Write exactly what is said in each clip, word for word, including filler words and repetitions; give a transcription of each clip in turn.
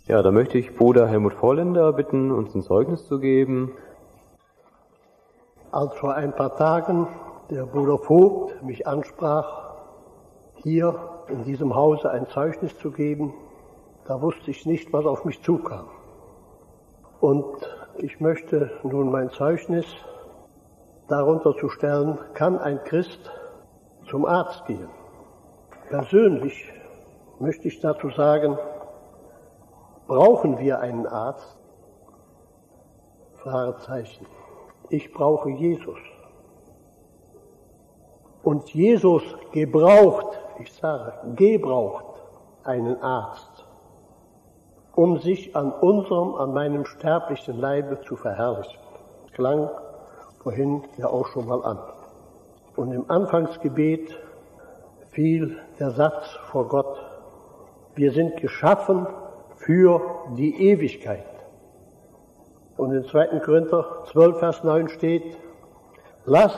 Ja, da möchte ich Bruder Helmut Vorländer bitten, uns ein Zeugnis zu geben. Als vor ein paar Tagen der Bruder Vogt mich ansprach, hier in diesem Hause ein Zeugnis zu geben, da wusste ich nicht, was auf mich zukam. Und ich möchte nun mein Zeugnis darunter zu stellen, kann ein Christ zum Arzt gehen? Persönlich möchte ich dazu sagen, brauchen wir einen Arzt? Fragezeichen. Ich brauche Jesus. Und Jesus gebraucht, ich sage, gebraucht einen Arzt, um sich an unserem, an meinem sterblichen Leibe zu verherrlichen. Das klang vorhin ja auch schon mal an. Und im Anfangsgebet fiel der Satz vor Gott: Wir sind geschaffen für die Ewigkeit. Und in zweiten Korinther zwölf, Vers neun steht: Lass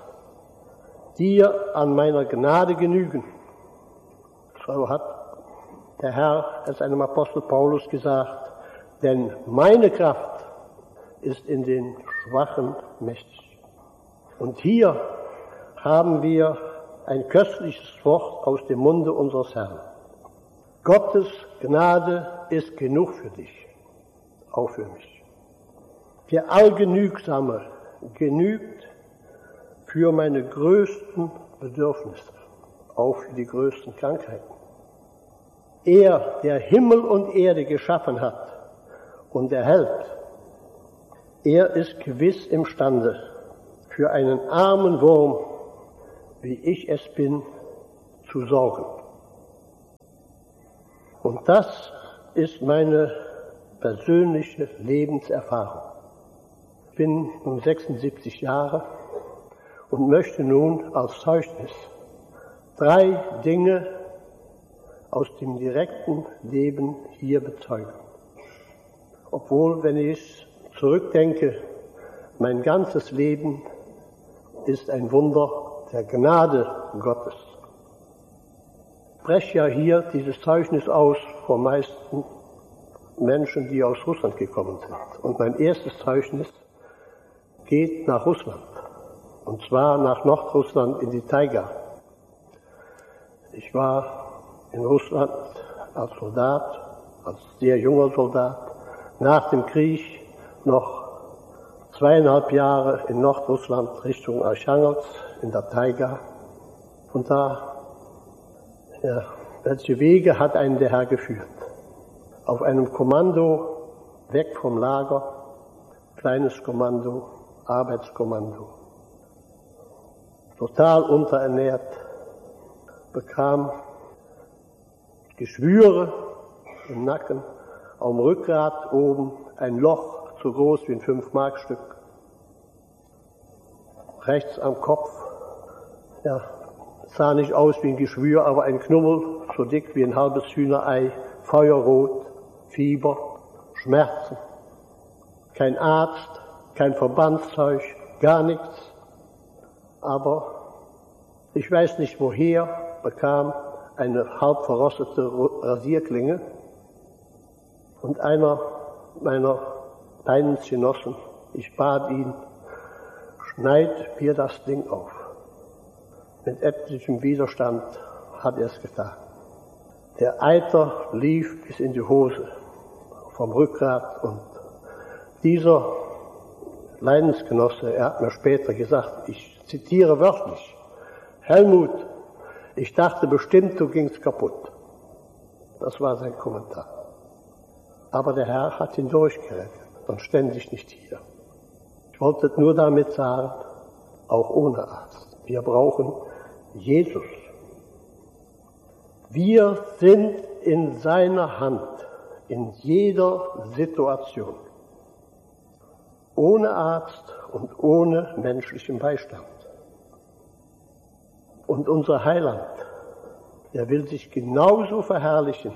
dir an meiner Gnade genügen. So hat der Herr es einem Apostel Paulus gesagt, denn meine Kraft ist in den Schwachen mächtig. Und hier haben wir ein köstliches Wort aus dem Munde unseres Herrn. Gottes Gnade ist genug für dich, auch für mich. Der Allgenügsame genügt für meine größten Bedürfnisse, auch für die größten Krankheiten. Er, der Himmel und Erde geschaffen hat und erhält, er ist gewiss imstande, für einen armen Wurm, wie ich es bin, zu sorgen. Und das ist meine persönliche Lebenserfahrung. Ich bin nun sechsundsiebzig Jahre und möchte nun als Zeugnis drei Dinge aus dem direkten Leben hier bezeugen. Obwohl, wenn ich zurückdenke, mein ganzes Leben ist ein Wunder der Gnade Gottes. Ich spreche ja hier dieses Zeugnis aus vor meisten Menschen, die aus Russland gekommen sind. Und mein erstes Zeugnis geht nach Russland. Und zwar nach Nordrussland in die Taiga. Ich war in Russland als Soldat, als sehr junger Soldat, nach dem Krieg noch zweieinhalb Jahre in Nordrussland Richtung Archangelsk in der Taiga. Und da, ja, welche Wege hat einen der Herr geführt? Auf einem Kommando weg vom Lager, kleines Kommando, Arbeitskommando. Total unterernährt, bekam Geschwüre im Nacken, am Rückgrat oben ein Loch so groß wie ein fünf-Mark-Stück. Rechts am Kopf, ja, sah nicht aus wie ein Geschwür, aber ein Knubbel, so dick wie ein halbes Hühnerei, feuerrot, Fieber, Schmerzen. Kein Arzt, kein Verbandszeug, gar nichts. Aber ich weiß nicht woher, bekam eine halb verrostete Rasierklinge und einer meiner Leidensgenossen, ich bat ihn, schneid mir das Ding auf. Mit etlichem Widerstand hat er es getan. Der Eiter lief bis in die Hose, vom Rückgrat, und dieser Leidensgenosse, er hat mir später gesagt, ich zitiere wörtlich: Helmut, ich dachte bestimmt, du gingst kaputt. Das war sein Kommentar. Aber der Herr hat ihn durchgerettet, sonst stände ich nicht hier. Ich wollte nur damit sagen, auch ohne Arzt, wir brauchen Jesus. Wir sind in seiner Hand, in jeder Situation. Ohne Arzt und ohne menschlichen Beistand. Und unser Heiland, er will sich genauso verherrlichen,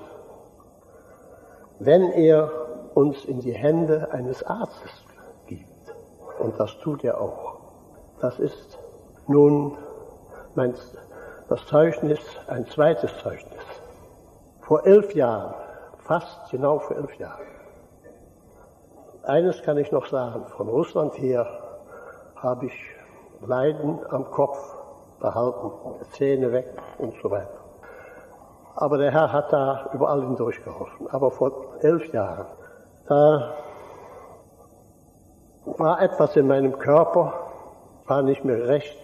wenn er uns in die Hände eines Arztes gibt. Und das tut er auch. Das ist nun mein, das Zeugnis, ein zweites Zeugnis. Vor elf Jahren, fast genau vor elf Jahren. Eines kann ich noch sagen, von Russland her habe ich Leiden am Kopf behalten, Zähne weg und so weiter. Aber der Herr hat da überall hindurchgeholfen. Aber vor elf Jahren, da war etwas in meinem Körper, war nicht mehr recht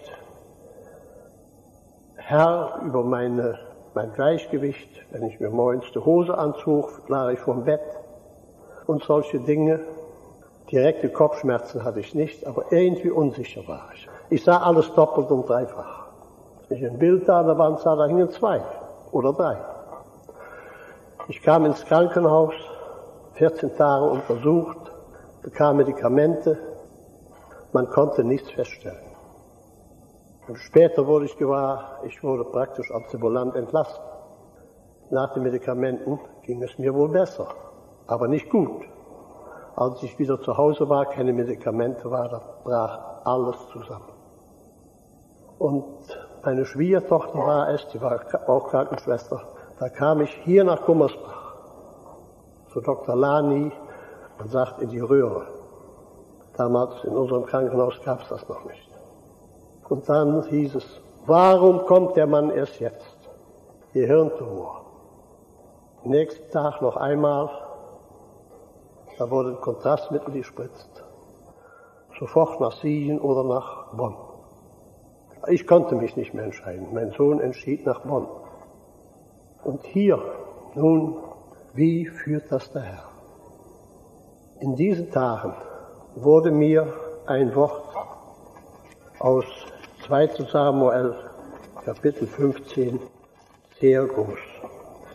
Herr über meine, mein Gleichgewicht. Wenn ich mir morgens die Hose anzog, lag ich vom Bett und solche Dinge. Direkte Kopfschmerzen hatte ich nicht, aber irgendwie unsicher war ich. Ich sah alles doppelt und dreifach. Wenn ich ein Bild da an der Wand sah, da hingen zwei oder drei. Ich kam ins Krankenhaus, vierzehn Tage untersucht, bekam Medikamente, man konnte nichts feststellen. Und später wurde ich gewahr, ich wurde praktisch ambulant entlassen. Nach den Medikamenten ging es mir wohl besser, aber nicht gut. Als ich wieder zu Hause war, keine Medikamente war, da brach alles zusammen. Und meine Schwiegertochter war es, die war auch Krankenschwester. Da kam ich hier nach Gummersbach, zu Doktor Lani, man sagt in die Röhre. Damals in unserem Krankenhaus gab es das noch nicht. Und dann hieß es, warum kommt der Mann erst jetzt? Gehirntumor. Nächsten Tag noch einmal, da wurde ein Kontrastmittel gespritzt. Sofort nach Siegen oder nach Bonn. Ich konnte mich nicht mehr entscheiden. Mein Sohn entschied nach Bonn. Und hier, nun, wie führt das der Herr? In diesen Tagen wurde mir ein Wort aus zweiter Samuel, Kapitel fünfzehn, sehr groß.